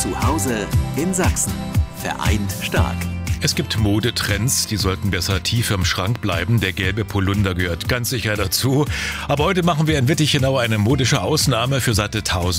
Zu Hause in Sachsen. Vereint stark. Es gibt Modetrends, die sollten besser tief im Schrank bleiben. Der gelbe Polunder gehört ganz sicher dazu. Aber heute machen wir in Wittichenau eine modische Ausnahme für satte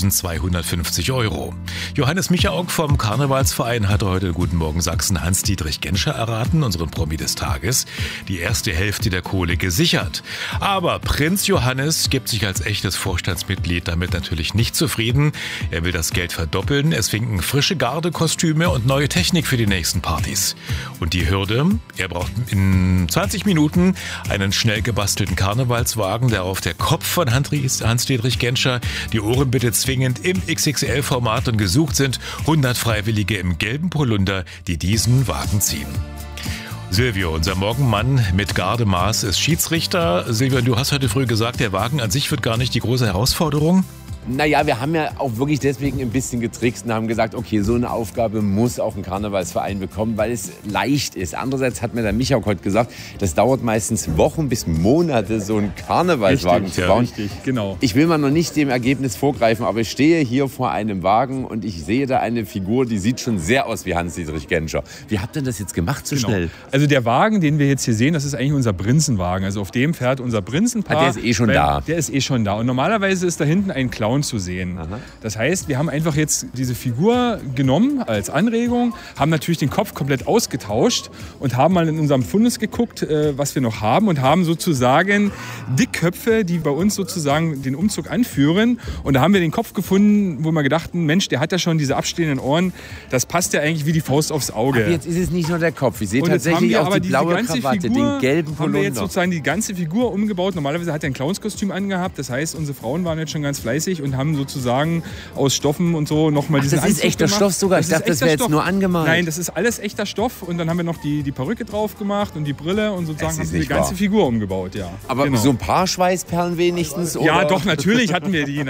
1.250 €. Johannes Michaok vom Karnevalsverein hatte heute Guten Morgen Sachsen Hans-Dietrich Genscher erraten, unseren Promi des Tages, die erste Hälfte der Kohle gesichert. Aber Prinz Johannes gibt sich als echtes Vorstandsmitglied damit natürlich nicht zufrieden. Er will das Geld verdoppeln. Es winken frische Gardekostüme und neue Technik für die nächsten Partys. Und die Hürde, er braucht in 20 Minuten einen schnell gebastelten Karnevalswagen, darauf der Kopf von Hans-Dietrich Genscher, die Ohren bitte zwingend im XXL-Format und gesucht sind 100 Freiwillige im gelben Polunder, die diesen Wagen ziehen. Silvio, unser Morgenmann mit Gardemaß, ist Schiedsrichter. Silvio, du hast heute früh gesagt, der Wagen an sich wird gar nicht die große Herausforderung. Naja, wir haben ja auch wirklich deswegen ein bisschen getrickst und haben gesagt, okay, so eine Aufgabe muss auch ein Karnevalsverein bekommen, weil es leicht ist. Andererseits hat mir der Michael heute gesagt, das dauert meistens Wochen bis Monate, so einen Karnevalswagen zu bauen. Richtig, genau. Ich will mal noch nicht dem Ergebnis vorgreifen, aber ich stehe hier vor einem Wagen und ich sehe da eine Figur, die sieht schon sehr aus wie Hans-Dietrich Genscher. Wie habt ihr das jetzt gemacht so schnell? Also der Wagen, den wir jetzt hier sehen, das ist eigentlich unser Prinzenwagen. Also auf dem fährt unser Prinzenpaar. Der ist eh schon da. Der ist eh schon da. Und normalerweise ist da hinten ein Clown zu sehen. Aha. Das heißt, wir haben einfach jetzt diese Figur genommen als Anregung, haben natürlich den Kopf komplett ausgetauscht und haben mal in unserem Fundus geguckt, was wir noch haben und haben sozusagen Dickköpfe, die bei uns sozusagen den Umzug anführen. Und da haben wir den Kopf gefunden, wo wir gedachten, Mensch, der hat ja schon diese abstehenden Ohren, das passt ja eigentlich wie die Faust aufs Auge. Aber jetzt ist es nicht nur der Kopf, ich sehe Und jetzt haben tatsächlich wir auch aber die diese blaue ganze Krawatte, Figur, den gelben haben wir jetzt Polunder. sozusagen die ganze Figur umgebaut. Normalerweise hat er ein Clownskostüm angehabt, das heißt, unsere Frauen waren jetzt schon ganz fleißig und haben sozusagen aus Stoffen und so nochmal diesen das ist Anzug echter gemacht. Stoff sogar. Ich dachte, das wäre jetzt nur angemalt. Nein, das ist alles echter Stoff und dann haben wir noch die Perücke drauf gemacht und die Brille und sozusagen Es haben ist wir die nicht ganze wahr. Figur umgebaut, ja. Aber Genau. so ein paar Schweißperlen wenigstens? Oder? Ja, doch, natürlich hatten wir die.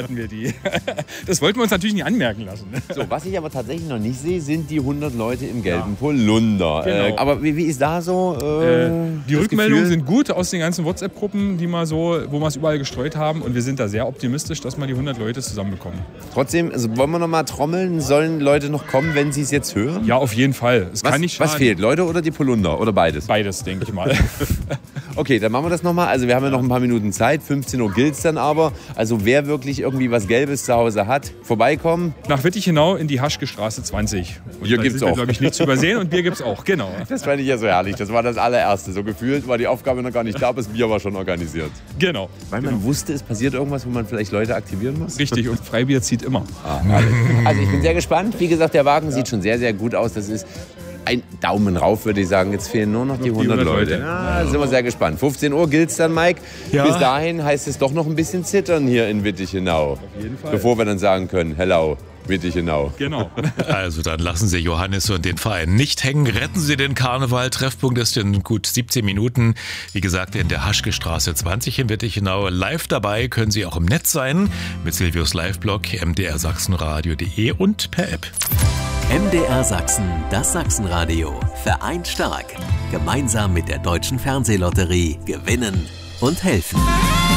Das wollten wir uns natürlich nicht anmerken lassen. So, was ich aber tatsächlich noch nicht sehe, sind die 100 Leute im gelben Polunder. Genau. Aber wie ist da so Die das Rückmeldungen Gefühl? sind gut aus den ganzen WhatsApp-Gruppen, wo wir es überall gestreut haben. Und wir sind da sehr optimistisch, dass wir die 100 Leute zusammenbekommen. Trotzdem, also wollen wir noch mal trommeln? Sollen Leute noch kommen, wenn sie es jetzt hören? Ja, auf jeden Fall. Es kann nicht Was schaden. fehlt? Leute oder die Polunder? Oder beides? Beides, denke ich mal. Okay, dann machen wir das nochmal. Also wir haben ja noch ein paar Minuten Zeit. 15 Uhr gilt es dann aber. Also wer wirklich irgendwie was Gelbes zu Hause hat, vorbeikommen. Nach Wittichenau in die Haschke Straße 20. Und Bier da gibt's sind wir, auch. glaube ich, nicht zu übersehen. Und Bier gibt's auch, genau. Das fand ich ja so herrlich. Das war das allererste. So gefühlt war die Aufgabe noch gar nicht da, aber das Bier war schon organisiert. Genau. Weil man wusste, es passiert irgendwas, wo man vielleicht Leute aktivieren muss. Richtig, und Freibier zieht immer. Also ich bin sehr gespannt. Wie gesagt, der Wagen sieht schon sehr, sehr gut aus. Das ist ein Daumen rauf, würde ich sagen. Jetzt fehlen nur noch die 100 Leute. Ja, sind wir sehr gespannt. 15 Uhr gilt's dann, Mike. Ja. Bis dahin heißt es doch noch ein bisschen zittern hier in Wittichenau. Auf jeden Fall. Bevor wir dann sagen können, hello, Wittichenau. Genau. Also dann lassen Sie Johannes und den Verein nicht hängen. Retten Sie den Karneval. Treffpunkt ist in gut 17 Minuten. Wie gesagt, in der Haschke Straße 20 in Wittichenau. Live dabei können Sie auch im Netz sein. Mit Silvios Live-Blog mdrsachsenradio.de und per App. MDR Sachsen, das Sachsenradio. Vereint stark. Gemeinsam mit der Deutschen Fernsehlotterie gewinnen und helfen.